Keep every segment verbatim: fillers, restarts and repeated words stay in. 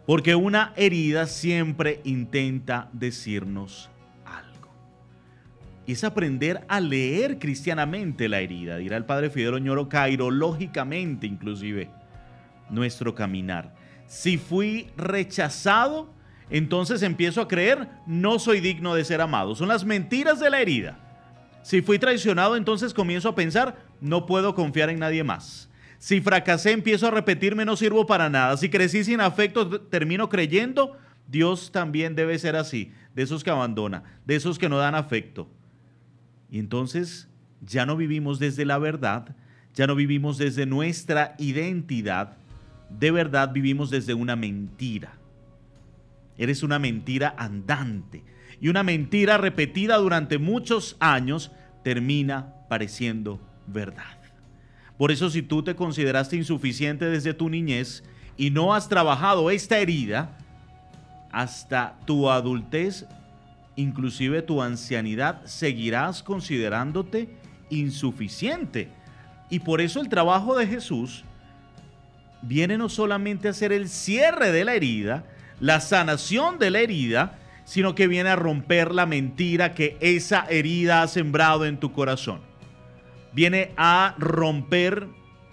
Porque una herida siempre intenta decirnos algo. Y es aprender a leer cristianamente la herida, dirá el padre Fidel Oñoro, cairológicamente inclusive, nuestro caminar. Si fui rechazado, entonces empiezo a creer, no soy digno de ser amado. Son las mentiras de la herida. Si fui traicionado, entonces comienzo a pensar, no puedo confiar en nadie más. Si fracasé, empiezo a repetirme, no sirvo para nada. Si crecí sin afecto, termino creyendo, Dios también debe ser así, de esos que abandona, de esos que no dan afecto. Y entonces ya no vivimos desde la verdad, ya no vivimos desde nuestra identidad, de verdad vivimos desde una mentira. Eres una mentira andante. Y una mentira repetida durante muchos años termina pareciendo verdad. Por eso, si tú te consideraste insuficiente desde tu niñez y no has trabajado esta herida, hasta tu adultez, inclusive tu ancianidad, seguirás considerándote insuficiente. Y por eso el trabajo de Jesús viene no solamente a hacer el cierre de la herida, la sanación de la herida, sino que viene a romper la mentira que esa herida ha sembrado en tu corazón. Viene a romper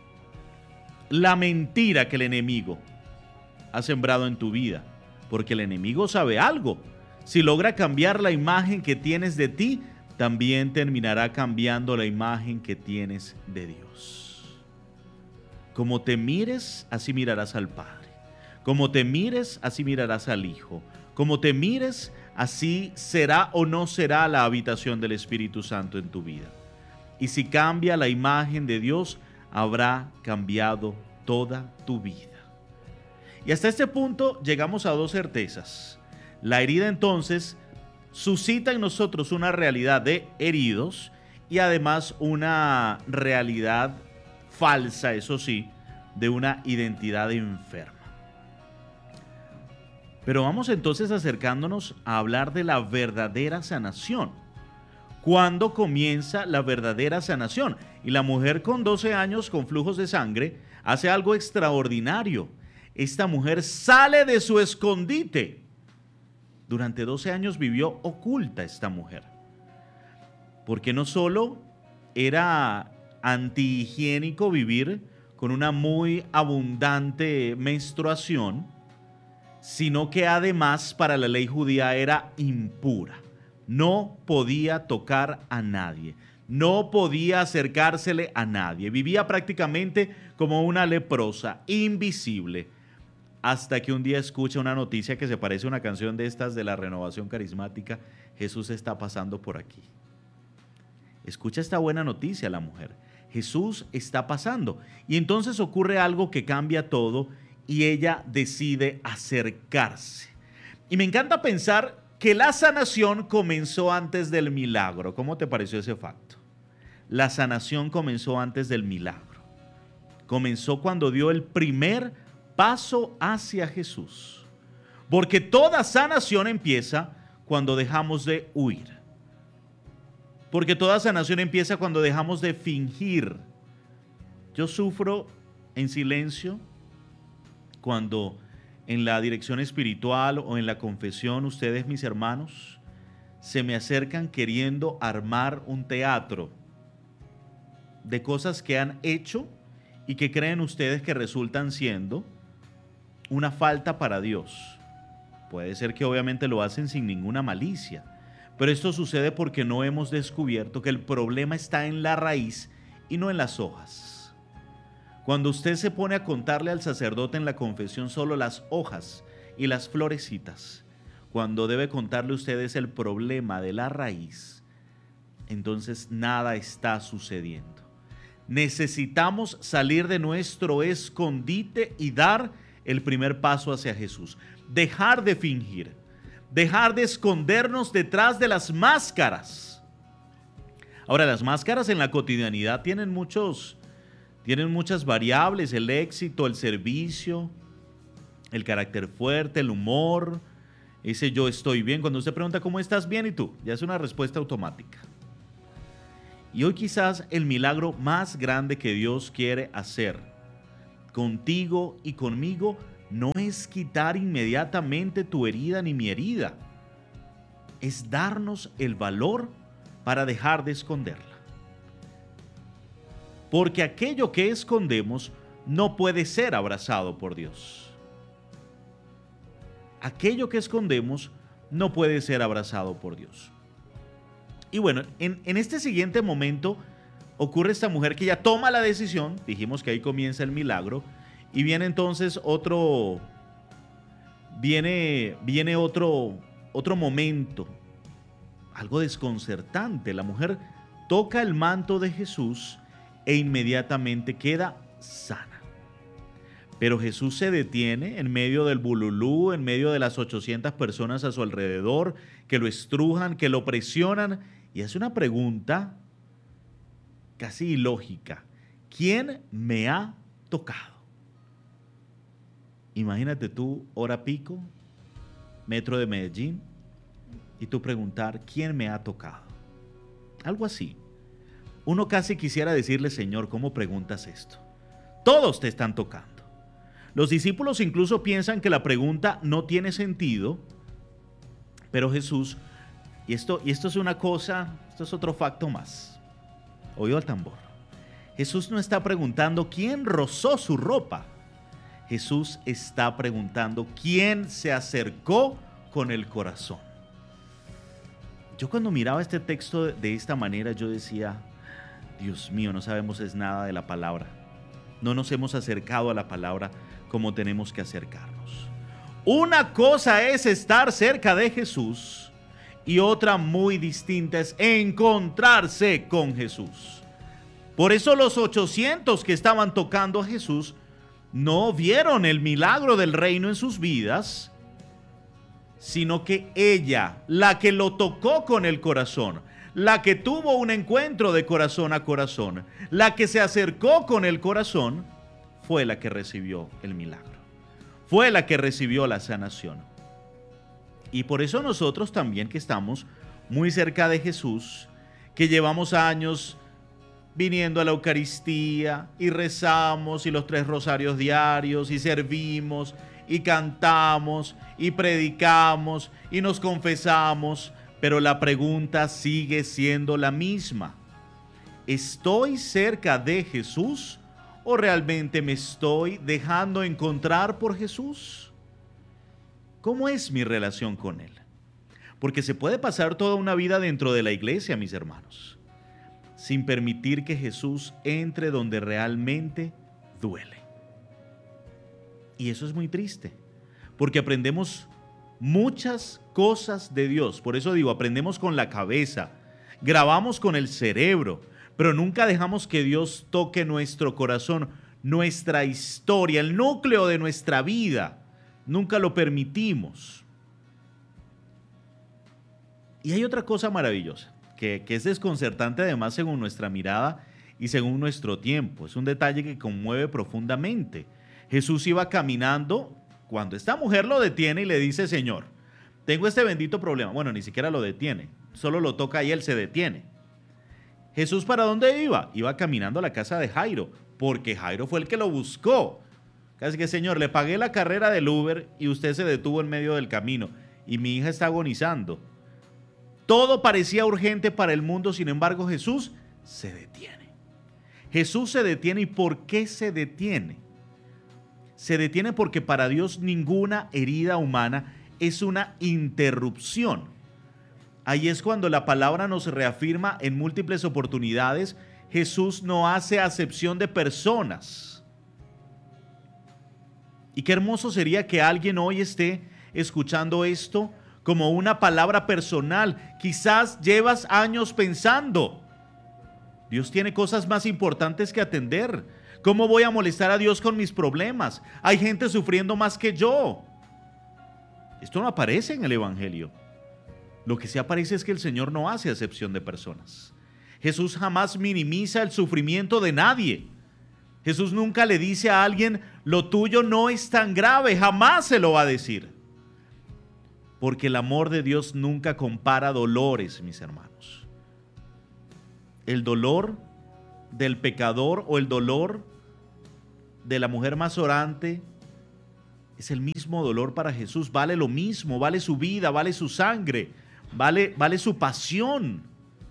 la mentira que el enemigo ha sembrado en tu vida, porque el enemigo sabe algo. Si logra cambiar la imagen que tienes de ti, también terminará cambiando la imagen que tienes de Dios. Como te mires, así mirarás al Padre. Como te mires, así mirarás al Hijo. Como te mires, así será o no será la habitación del Espíritu Santo en tu vida. Y si cambia la imagen de Dios, habrá cambiado toda tu vida. Y hasta este punto llegamos a dos certezas. La herida entonces suscita en nosotros una realidad de heridos y además una realidad falsa, eso sí, de una identidad enferma. Pero vamos entonces acercándonos a hablar de la verdadera sanación. ¿Cuándo comienza la verdadera sanación? Y la mujer con doce años con flujos de sangre hace algo extraordinario. Esta mujer sale de su escondite. Durante doce años vivió oculta esta mujer. Porque no solo era antihigiénico vivir con una muy abundante menstruación, sino que además para la ley judía era impura. No podía tocar a nadie, no podía acercársele a nadie. Vivía prácticamente como una leprosa, invisible, hasta que un día escucha una noticia que se parece a una canción de estas de la Renovación Carismática. Jesús está pasando por aquí. Escucha esta buena noticia la mujer. Jesús está pasando. Y entonces ocurre algo que cambia todo y ella decide acercarse. Y me encanta pensar que la sanación comenzó antes del milagro. ¿Cómo te pareció ese facto? La sanación comenzó antes del milagro. Comenzó cuando dio el primer paso hacia Jesús. Porque toda sanación empieza cuando dejamos de huir. Porque toda sanación empieza cuando dejamos de fingir. Yo sufro en silencio cuando en la dirección espiritual o en la confesión, ustedes, mis hermanos, se me acercan queriendo armar un teatro de cosas que han hecho y que creen ustedes que resultan siendo una falta para Dios. Puede ser que obviamente lo hacen sin ninguna malicia, pero esto sucede porque no hemos descubierto que el problema está en la raíz y no en las hojas. Cuando usted se pone a contarle al sacerdote en la confesión solo las hojas y las florecitas, cuando debe contarle a ustedes el problema de la raíz, entonces nada está sucediendo. Necesitamos salir de nuestro escondite y dar el primer paso hacia Jesús. Dejar de fingir, dejar de escondernos detrás de las máscaras. Ahora, las máscaras en la cotidianidad tienen muchos... Tienen muchas variables: el éxito, el servicio, el carácter fuerte, el humor, ese yo estoy bien. Cuando usted pregunta ¿cómo estás? Bien, ¿y tú? Ya es una respuesta automática. Y hoy quizás el milagro más grande que Dios quiere hacer contigo y conmigo no es quitar inmediatamente tu herida ni mi herida, es darnos el valor para dejar de esconderla. Porque aquello que escondemos no puede ser abrazado por Dios. Aquello que escondemos no puede ser abrazado por Dios. Y bueno, en, en este siguiente momento ocurre esta mujer que ya toma la decisión, dijimos que ahí comienza el milagro, y viene entonces otro, viene, viene otro, otro momento, algo desconcertante. La mujer toca el manto de Jesús e inmediatamente queda sana. Pero Jesús se detiene en medio del bululú, en medio de las ochocientas personas a su alrededor, que lo estrujan, que lo presionan, y hace una pregunta casi ilógica. ¿Quién me ha tocado? Imagínate tú, hora pico, metro de Medellín, y tú preguntar, ¿quién me ha tocado? Algo así. Uno casi quisiera decirle, Señor, ¿cómo preguntas esto? Todos te están tocando. Los discípulos incluso piensan que la pregunta no tiene sentido, pero Jesús, y esto, y esto es una cosa, esto es otro facto más. Oído al tambor. Jesús no está preguntando quién rozó su ropa. Jesús está preguntando quién se acercó con el corazón. Yo cuando miraba este texto de esta manera, yo decía, Dios mío, no sabemos es nada de la palabra. No nos hemos acercado a la palabra como tenemos que acercarnos. Una cosa es estar cerca de Jesús y otra muy distinta es encontrarse con Jesús. Por eso los ochocientos que estaban tocando a Jesús no vieron el milagro del reino en sus vidas, sino que ella, la que lo tocó con el corazón, la que tuvo un encuentro de corazón a corazón, la que se acercó con el corazón, fue la que recibió el milagro, fue la que recibió la sanación. Y por eso nosotros también, que estamos muy cerca de Jesús, que llevamos años viniendo a la Eucaristía y rezamos y los tres rosarios diarios y servimos y cantamos y predicamos y nos confesamos, pero la pregunta sigue siendo la misma. ¿Estoy cerca de Jesús o realmente me estoy dejando encontrar por Jesús? ¿Cómo es mi relación con Él? Porque se puede pasar toda una vida dentro de la iglesia, mis hermanos, sin permitir que Jesús entre donde realmente duele. Y eso es muy triste, porque aprendemos muchas cosas de Dios. Por eso digo, aprendemos con la cabeza, grabamos con el cerebro, pero nunca dejamos que Dios toque nuestro corazón, nuestra historia, el núcleo de nuestra vida. Nunca lo permitimos. Y hay otra cosa maravillosa, que, que es desconcertante además según nuestra mirada y según nuestro tiempo. Es un detalle que conmueve profundamente. Jesús iba caminando cuando esta mujer lo detiene y le dice, Señor, tengo este bendito problema. Bueno, ni siquiera lo detiene, solo lo toca y él se detiene. Jesús, ¿para dónde iba? Iba caminando a la casa de Jairo, porque Jairo fue el que lo buscó. Casi que, Señor, le pagué la carrera del Uber y usted se detuvo en medio del camino y mi hija está agonizando. Todo parecía urgente para el mundo, sin embargo, Jesús se detiene. Jesús se detiene. ¿Y por qué se detiene? Se detiene porque para Dios ninguna herida humana es una interrupción. Ahí es cuando la palabra nos reafirma en múltiples oportunidades, Jesús no hace acepción de personas. Y qué hermoso sería que alguien hoy esté escuchando esto como una palabra personal. Quizás llevas años pensando, Dios tiene cosas más importantes que atender. ¿Cómo voy a molestar a Dios con mis problemas? Hay gente sufriendo más que yo. Esto no aparece en el Evangelio. Lo que sí aparece es que el Señor no hace acepción de personas. Jesús jamás minimiza el sufrimiento de nadie. Jesús nunca le dice a alguien, lo tuyo no es tan grave, jamás se lo va a decir. Porque el amor de Dios nunca compara dolores, mis hermanos. El dolor del pecador o el dolor de la mujer más orante Es el mismo dolor para Jesús, vale lo mismo, vale su vida, vale su sangre, vale, vale su pasión.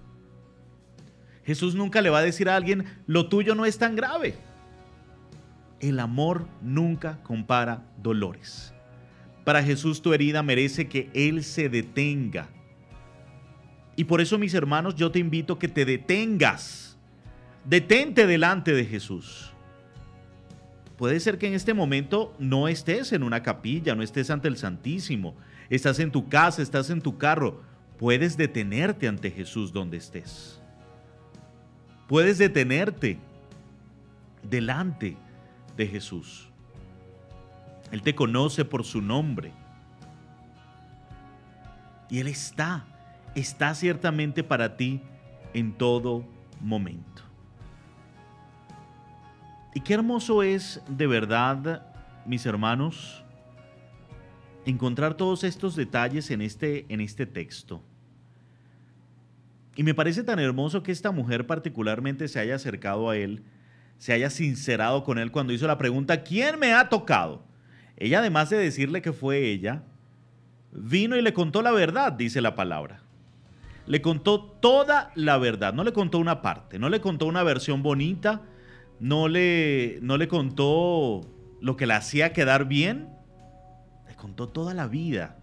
Jesús nunca le va a decir a alguien, lo tuyo no es tan grave. El amor nunca compara dolores. Para Jesús tu herida merece que Él se detenga. Y por eso, mis hermanos, yo te invito a que te detengas. Detente delante de Jesús. Puede ser que en este momento no estés en una capilla, no estés ante el Santísimo. Estás en tu casa, estás en tu carro. Puedes detenerte ante Jesús donde estés. Puedes detenerte delante de Jesús. Él te conoce por su nombre. Y Él está, está ciertamente para ti en todo momento. Y qué hermoso es de verdad, mis hermanos, encontrar todos estos detalles en este, en este texto. Y me parece tan hermoso que esta mujer particularmente se haya acercado a Él, se haya sincerado con Él cuando hizo la pregunta, ¿quién me ha tocado? Ella, además de decirle que fue ella, vino y le contó la verdad, dice la palabra. Le contó toda la verdad, no le contó una parte, no le contó una versión bonita, no le, no le contó lo que la hacía quedar bien, le contó toda la vida.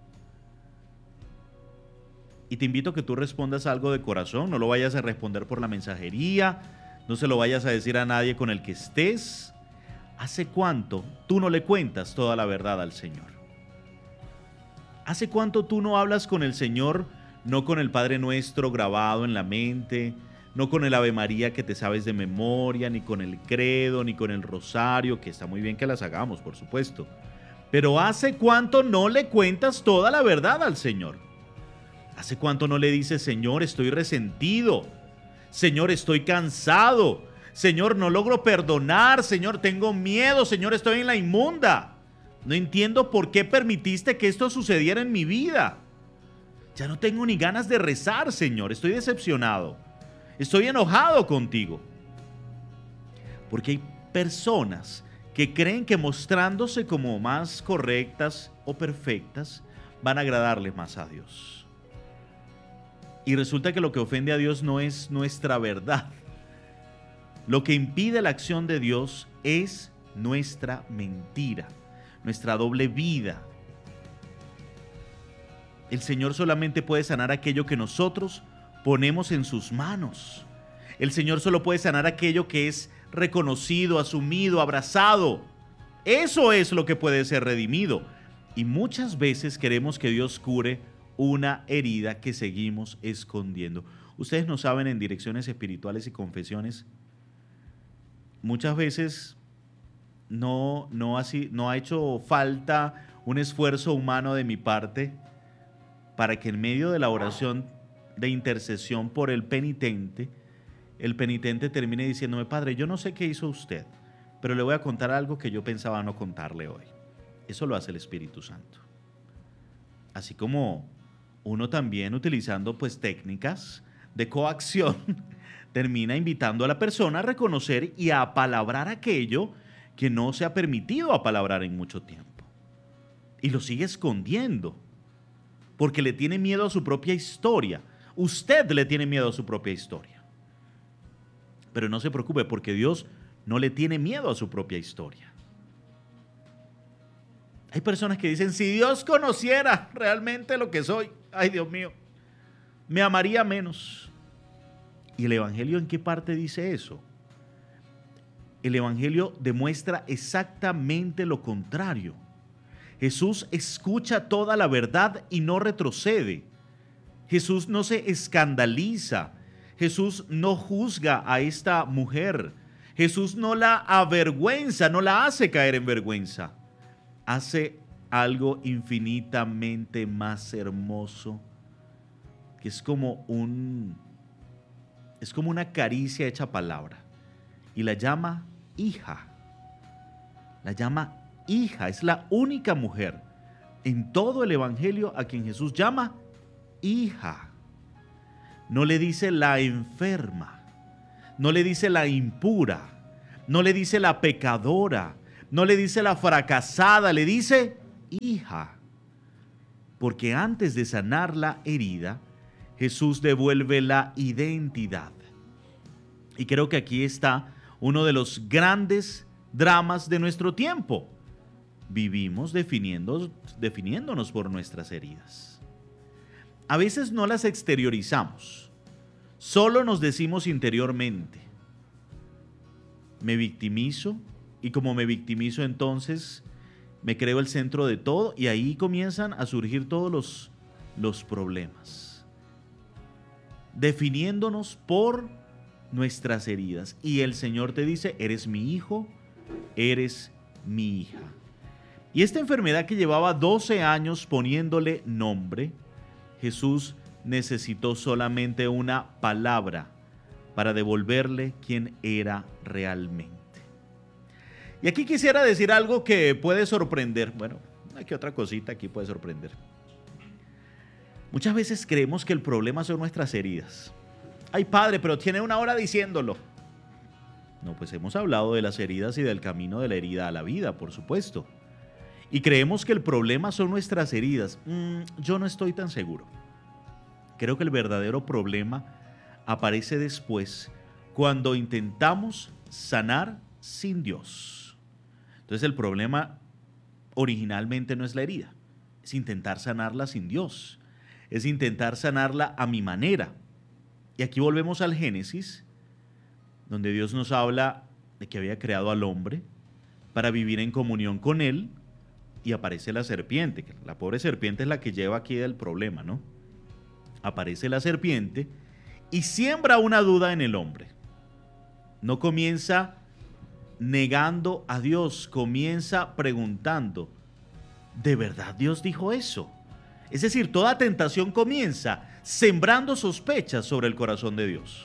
Y te invito a que tú respondas algo de corazón, no lo vayas a responder por la mensajería, no se lo vayas a decir a nadie con el que estés. ¿Hace cuánto tú no le cuentas toda la verdad al Señor? ¿Hace cuánto tú no hablas con el Señor, no con el Padre Nuestro grabado en la mente, no con el Ave María que te sabes de memoria, ni con el credo, ni con el rosario, que está muy bien que las hagamos, por supuesto? Pero ¿hace cuánto no le cuentas toda la verdad al Señor? ¿Hace cuánto no le dices, Señor, estoy resentido? Señor, estoy cansado. Señor, no logro perdonar. Señor, tengo miedo. Señor, estoy en la inmunda. No entiendo por qué permitiste que esto sucediera en mi vida. Ya no tengo ni ganas de rezar, Señor. Estoy decepcionado. Estoy enojado contigo. Porque hay personas que creen que mostrándose como más correctas o perfectas van a agradarle más a Dios. Y resulta que lo que ofende a Dios no es nuestra verdad. Lo que impide la acción de Dios es nuestra mentira, nuestra doble vida. El Señor solamente puede sanar aquello que nosotros ponemos en sus manos. El Señor solo puede sanar aquello que es reconocido, asumido, abrazado. Eso es lo que puede ser redimido. Y muchas veces queremos que Dios cure una herida que seguimos escondiendo. Ustedes no saben, en direcciones espirituales y confesiones, muchas veces no, no, así, no ha hecho falta un esfuerzo humano de mi parte para que en medio de la oración de intercesión por el penitente, el penitente termine diciéndome, Padre, yo no sé qué hizo usted, pero le voy a contar algo que yo pensaba no contarle hoy. Eso lo hace el Espíritu Santo. Así como uno también, utilizando pues técnicas de coacción, termina invitando a la persona a reconocer y a apalabrar aquello que no se ha permitido apalabrar en mucho tiempo. Y lo sigue escondiendo, porque le tiene miedo a su propia historia. Usted le tiene miedo a su propia historia. Pero no se preocupe, porque Dios no le tiene miedo a su propia historia. Hay personas que dicen, si Dios conociera realmente lo que soy, ay Dios mío, me amaría menos. ¿Y el Evangelio en qué parte dice eso? El Evangelio demuestra exactamente lo contrario. Jesús escucha toda la verdad y no retrocede. Jesús no se escandaliza. Jesús no juzga a esta mujer. Jesús no la avergüenza, no la hace caer en vergüenza. Hace algo infinitamente más hermoso, que es como un, es como una caricia hecha palabra, y la llama hija. La llama hija. Es la única mujer en todo el Evangelio a quien Jesús llama hija. No le dice la enferma, no le dice la impura, no le dice la pecadora, no le dice la fracasada, le dice hija. Porque antes de sanar la herida, Jesús devuelve la identidad. Y creo que aquí está uno de los grandes dramas de nuestro tiempo. Vivimos definiendo, definiéndonos por nuestras heridas. A veces no las exteriorizamos, solo nos decimos interiormente. Me victimizo y como me victimizo entonces me creo el centro de todo y ahí comienzan a surgir todos los, los problemas. Definiéndonos por nuestras heridas. Y el Señor te dice, eres mi hijo, eres mi hija. Y esta enfermedad que llevaba doce años poniéndole nombre, Jesús necesitó solamente una palabra para devolverle quién era realmente. Y aquí quisiera decir algo que puede sorprender. Bueno, aquí otra cosita aquí puede sorprender. Muchas veces creemos que el problema son nuestras heridas. Ay, padre, pero tiene una hora diciéndolo. No, pues hemos hablado de las heridas y del camino de la herida a la vida, por supuesto. Y creemos que el problema son nuestras heridas. Mm, yo no estoy tan seguro. Creo que el verdadero problema aparece después, cuando intentamos sanar sin Dios. Entonces el problema originalmente no es la herida, es intentar sanarla sin Dios, es intentar sanarla a mi manera. Y aquí volvemos al Génesis, donde Dios nos habla de que había creado al hombre para vivir en comunión con él, y aparece la serpiente, que la pobre serpiente es la que lleva aquí el problema, ¿no? Aparece la serpiente y siembra una duda en el hombre. No comienza negando a Dios, comienza preguntando, ¿de verdad Dios dijo eso? Es decir, toda tentación comienza sembrando sospechas sobre el corazón de Dios.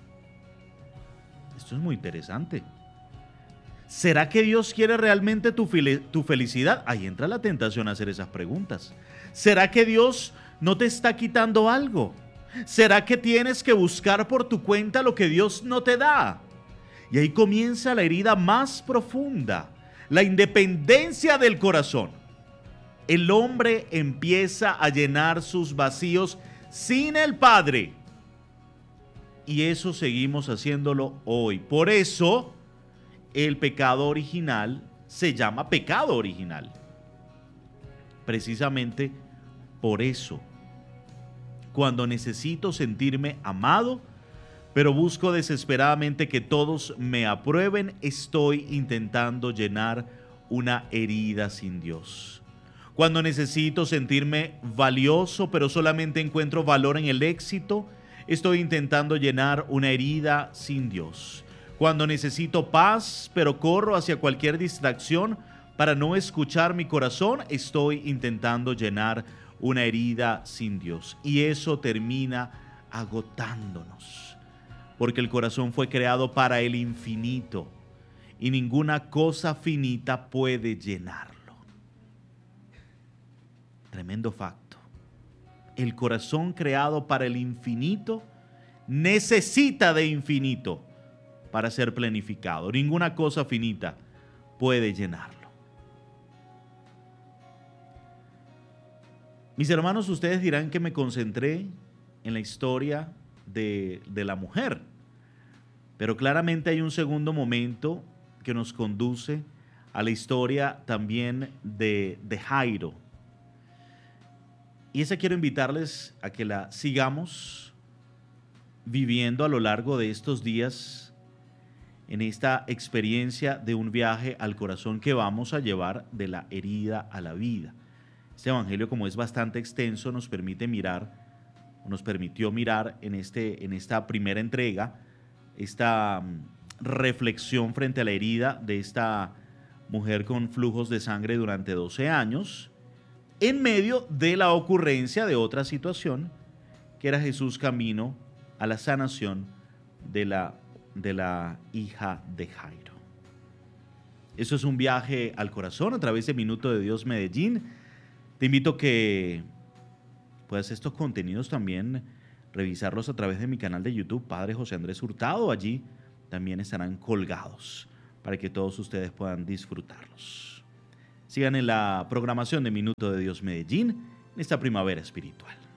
Esto es muy interesante. ¿Será que Dios quiere realmente tu, tu felicidad? Ahí entra la tentación a hacer esas preguntas. ¿Será que Dios no te está quitando algo? ¿Será que tienes que buscar por tu cuenta lo que Dios no te da? Y ahí comienza la herida más profunda, la independencia del corazón. El hombre empieza a llenar sus vacíos sin el Padre. Y eso seguimos haciéndolo hoy. Por eso el pecado original se llama pecado original. Precisamente por eso. Cuando necesito sentirme amado, pero busco desesperadamente que todos me aprueben, estoy intentando llenar una herida sin Dios. Cuando necesito sentirme valioso, pero solamente encuentro valor en el éxito, estoy intentando llenar una herida sin Dios. Cuando necesito paz, pero corro hacia cualquier distracción para no escuchar mi corazón, estoy intentando llenar una herida sin Dios. Y eso termina agotándonos, porque el corazón fue creado para el infinito y ninguna cosa finita puede llenarlo. Tremendo facto. El corazón creado para el infinito necesita de infinito para ser planificado. Ninguna cosa finita puede llenarlo. Mis hermanos, ustedes dirán que me concentré en la historia de, de la mujer, pero claramente hay un segundo momento que nos conduce a la historia también de, de Jairo. Y esa quiero invitarles a que la sigamos viviendo a lo largo de estos días en esta experiencia de un viaje al corazón que vamos a llevar de la herida a la vida. Este evangelio, como es bastante extenso, nos permite mirar, nos permitió mirar en, este, en esta primera entrega, esta reflexión frente a la herida de esta mujer con flujos de sangre durante doce años, en medio de la ocurrencia de otra situación, que era Jesús camino a la sanación de la, de la hija de Jairo. Eso es un viaje al corazón a través de Minuto de Dios Medellín. Te invito a que puedas estos contenidos también revisarlos a través de mi canal de YouTube, Padre José Andrés Hurtado. Allí también estarán colgados para que todos ustedes puedan disfrutarlos. Sigan en la programación de Minuto de Dios Medellín en esta primavera espiritual.